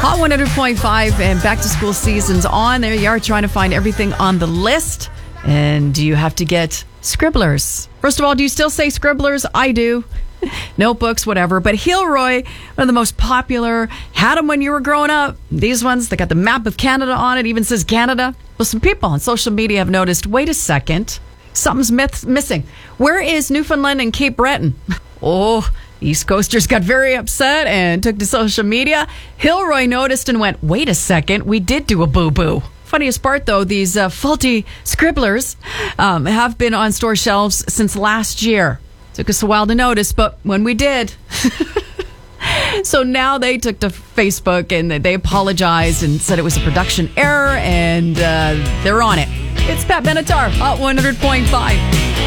Hot 100.5 and back to school season's on. There you are trying to find everything on the list. And do you have to get scribblers? First of all, do you still say scribblers? I do. Notebooks, whatever. But Hilroy, one of the most popular, had them when you were growing up. These ones, they got the map of Canada on it, even says Canada. Well, some people on social media have noticed, wait a second, something's missing. Where is Newfoundland and Cape Breton? Oh, East Coasters got very upset and took to social media. Hilroy noticed and went, wait a second, we did do a boo-boo. Funniest part, though, these faulty scribblers have been on store shelves since last year. Took us a while to notice, but when we did... So now they took to Facebook and they apologized and said it was a production error, and they're on it. It's Pat Benatar, Hot 100.5.